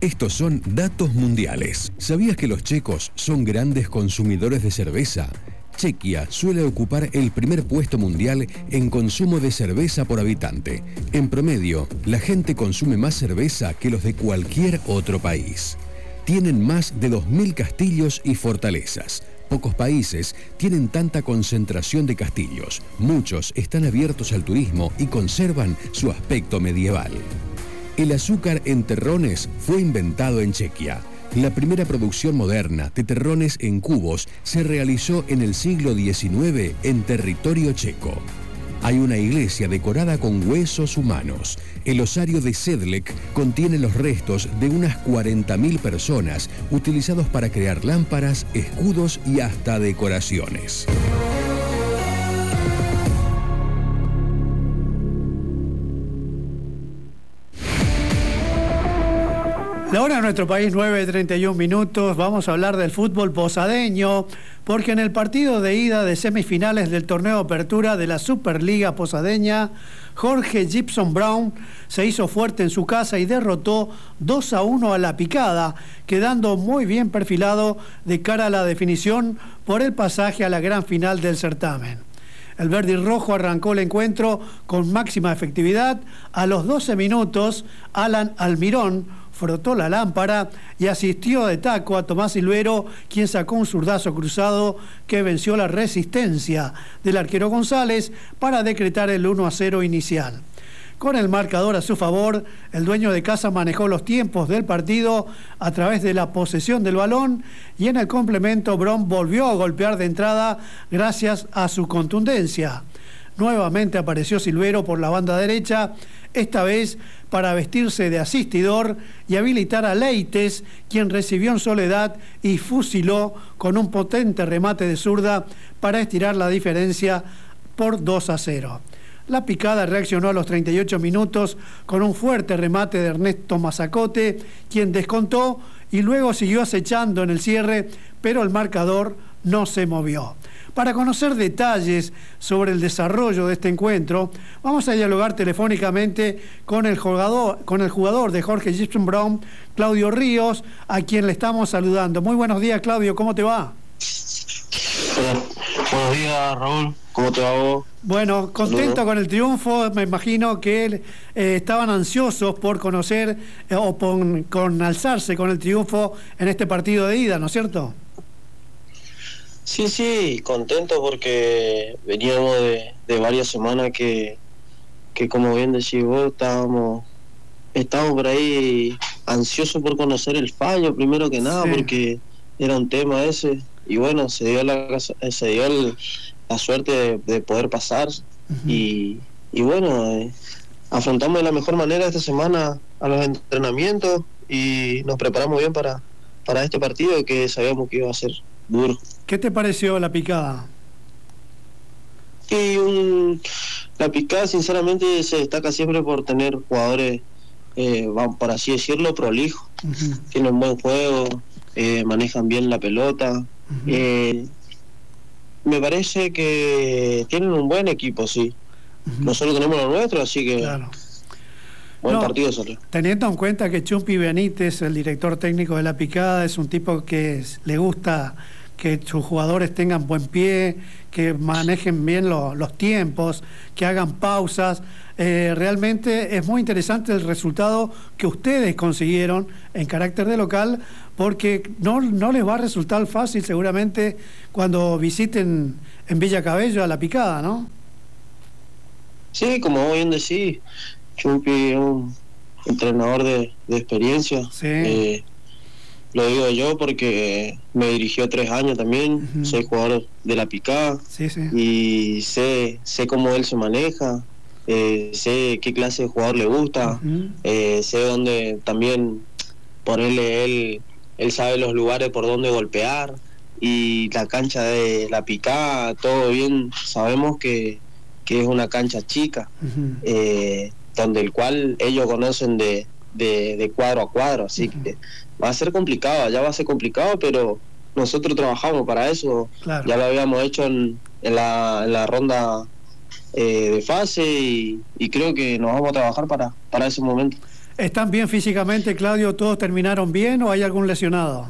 Estos son datos mundiales. ¿Sabías que los checos son grandes consumidores de cerveza? Chequia suele ocupar el primer puesto mundial en consumo de cerveza por habitante. En promedio, la gente consume más cerveza que los de cualquier otro país. Tienen más de 2.000 castillos y fortalezas. Pocos países tienen tanta concentración de castillos. Muchos están abiertos al turismo y conservan su aspecto medieval. El azúcar en terrones fue inventado en Chequia. La primera producción moderna de terrones en cubos se realizó en el siglo XIX en territorio checo. Hay una iglesia decorada con huesos humanos. El osario de Sedlec contiene los restos de unas 40.000 personas utilizados para crear lámparas, escudos y hasta decoraciones. La hora en nuestro país, 9:31 minutos. Vamos a hablar del fútbol posadeño, porque en el partido de ida de semifinales del torneo de apertura de la Superliga Posadeña, Jorge Gibson Brown se hizo fuerte en su casa y derrotó 2-1 a La Picada, quedando muy bien perfilado de cara a la definición por el pasaje a la gran final del certamen. El verde y rojo arrancó el encuentro con máxima efectividad. A los 12 minutos, Alan Almirón frotó la lámpara y asistió de taco a Tomás Silvero, quien sacó un zurdazo cruzado que venció la resistencia del arquero González para decretar el 1-0 inicial. Con el marcador a su favor, el dueño de casa manejó los tiempos del partido a través de la posesión del balón y en el complemento Brown volvió a golpear de entrada gracias a su contundencia. Nuevamente apareció Silvero por la banda derecha, esta vez para vestirse de asistidor y habilitar a Leites, quien recibió en soledad y fusiló con un potente remate de zurda para estirar la diferencia por 2-0. La Picada reaccionó a los 38 minutos con un fuerte remate de Ernesto Mazacote, quien descontó y luego siguió acechando en el cierre, pero el marcador no se movió. Para conocer detalles sobre el desarrollo de este encuentro, vamos a dialogar telefónicamente con el jugador de Jorge Gibson Brown, Claudio Ríos, a quien le estamos saludando. Muy buenos días, Claudio, ¿cómo te va? Buenos días, Raúl, ¿cómo te va vos? Bueno, contento con el triunfo. Me imagino que estaban ansiosos por conocer con alzarse con el triunfo en este partido de ida, ¿no es cierto? Sí, contento porque veníamos de varias semanas que como bien decís vos, estábamos por ahí ansiosos por conocer el fallo, primero que nada, sí, porque era un tema ese, y bueno, se dio la suerte de poder pasar, uh-huh. y bueno, afrontamos de la mejor manera esta semana a los entrenamientos y nos preparamos bien para este partido que sabíamos que iba a ser duro. ¿Qué te pareció La Picada? La Picada sinceramente se destaca siempre por tener jugadores, por así decirlo, prolijos, uh-huh. Tienen un buen juego, manejan bien la pelota, uh-huh. Me parece que tienen un buen equipo, sí. Uh-huh. Nosotros tenemos lo nuestro, así que claro. Buen partido solo. Teniendo en cuenta que Chumpi Benítez, el director técnico de La Picada, es un tipo que le gusta que sus jugadores tengan buen pie, que manejen bien los tiempos, que hagan pausas. Realmente es muy interesante el resultado que ustedes consiguieron en carácter de local, porque no les va a resultar fácil seguramente cuando visiten en Villa Cabello a La Picada, ¿no? Sí, como vos bien decís, Chumpi es un entrenador de experiencia. Sí. Lo digo yo porque me dirigió 3 años también, uh-huh. Soy jugador de La Picada, sí. Y sé cómo él se maneja, sé qué clase de jugador le gusta, uh-huh. Sé dónde también ponerle él sabe los lugares por donde golpear, y la cancha de La Picada, todo bien, sabemos que es una cancha chica, uh-huh. Donde el cual ellos conocen de cuadro a cuadro, así uh-huh. que va a ser complicado, ya va a ser complicado, pero nosotros trabajamos para eso, claro. Ya lo habíamos hecho en la ronda de fase y creo que nos vamos a trabajar para ese momento. ¿Están bien físicamente, Claudio? ¿Todos terminaron bien o hay algún lesionado?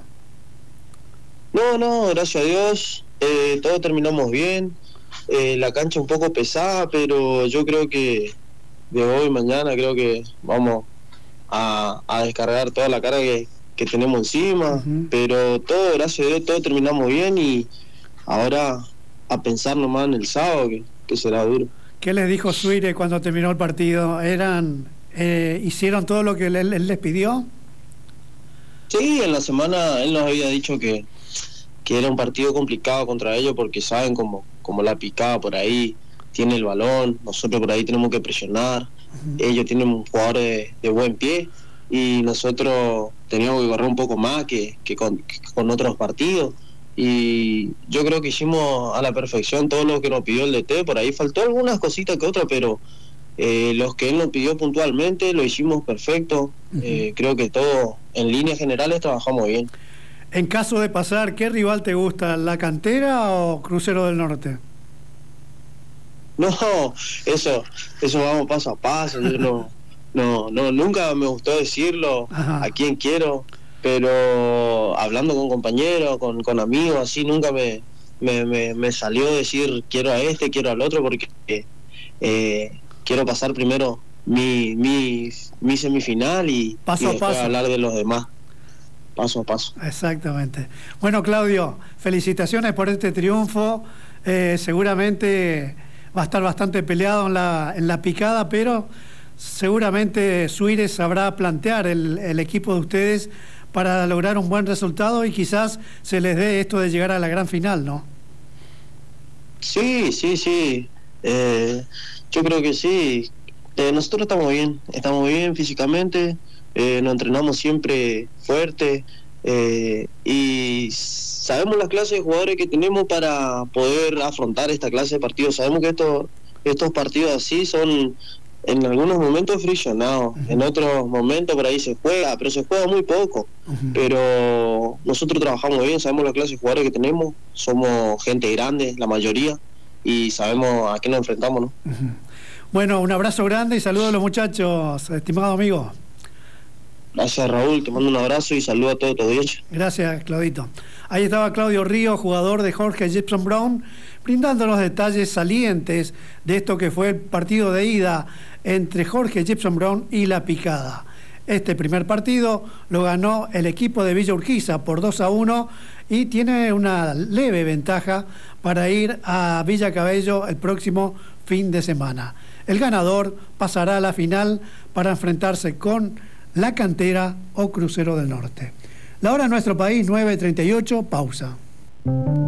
No, gracias a Dios, todos terminamos bien. La cancha un poco pesada, pero yo creo que de hoy mañana creo que vamos a descargar toda la carga que tenemos encima, pero todo, gracias a Dios, todo terminamos bien y ahora a pensar nomás en el sábado, que será duro. ¿Qué les dijo Suire cuando terminó el partido? ¿Hicieron todo lo que él les pidió? Sí, en la semana él nos había dicho que era un partido complicado contra ellos porque saben como la picada por ahí tiene el balón, nosotros por ahí tenemos que presionar, ellos tienen un jugador de buen pie y nosotros teníamos que correr un poco más que con otros partidos, y yo creo que hicimos a la perfección todo lo que nos pidió el DT. Por ahí faltó algunas cositas que otras, pero los que él nos pidió puntualmente lo hicimos perfecto. Creo que todo en líneas generales trabajamos bien. En caso de pasar, ¿qué rival te gusta? ¿La Cantera o Crucero del Norte? No, eso vamos paso a paso. Yo nunca me gustó decirlo a quién quiero, pero hablando con compañeros, con amigos, así nunca me salió decir quiero a este, quiero al otro, porque quiero pasar primero mi semifinal y después hablar de los demás. Paso a paso. Exactamente. Bueno, Claudio, felicitaciones por este triunfo. Seguramente va a estar bastante peleado en la picada, pero seguramente Suire sabrá plantear el equipo de ustedes para lograr un buen resultado y quizás se les dé esto de llegar a la gran final, ¿no? Sí. Yo creo que sí. Nosotros estamos bien físicamente. Nos entrenamos siempre fuerte y sabemos las clases de jugadores que tenemos para poder afrontar esta clase de partidos. Sabemos que estos partidos así son en algunos momentos friccionados, en otros momentos por ahí se juega, pero se juega muy poco. Pero nosotros trabajamos bien, sabemos las clases de jugadores que tenemos, somos gente grande, la mayoría, y sabemos a qué nos enfrentamos, ¿no? Bueno, un abrazo grande y saludos a los muchachos, estimado amigo. Gracias, Raúl, te mando un abrazo y saludo a todo tu audiencia. Gracias, Claudito. Ahí estaba Claudio Ríos, jugador de Jorge Gibson Brown, brindando los detalles salientes de esto que fue el partido de ida entre Jorge Gibson Brown y La Picada. Este primer partido lo ganó el equipo de Villa Urquiza por 2-1 y tiene una leve ventaja para ir a Villa Cabello el próximo fin de semana. El ganador pasará a la final para enfrentarse con La Cantera o Crucero del Norte. La hora en nuestro país, 9:38, pausa.